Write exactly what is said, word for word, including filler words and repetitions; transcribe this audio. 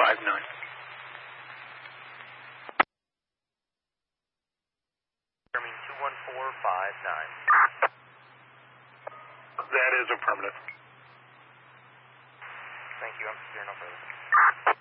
five nine. Confirming two one four five nine. That is affirmative. Thank you. I'm steering no further.